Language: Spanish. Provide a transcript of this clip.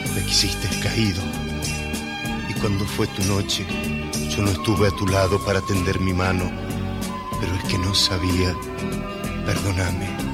Me quisiste caído, y cuando fue tu noche, yo no estuve a tu lado para tender mi mano, pero es que no sabía, perdóname.